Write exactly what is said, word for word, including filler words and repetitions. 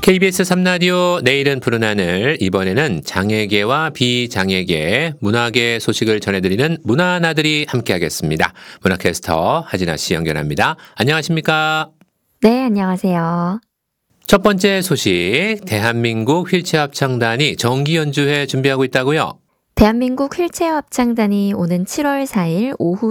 케이비에스 삼 라디오 내일은 푸른 하늘, 이번에는 장애계와 비장애계, 문화계 소식을 전해드리는 문화나들이 함께하겠습니다. 문화캐스터 하진아 씨 연결합니다. 안녕하십니까? 네, 안녕하세요. 첫 번째 소식, 대한민국 휠체어 합창단이 정기 연주회 준비하고 있다고요? 대한민국 휠체어 합창단이 오는 칠월 사일 오후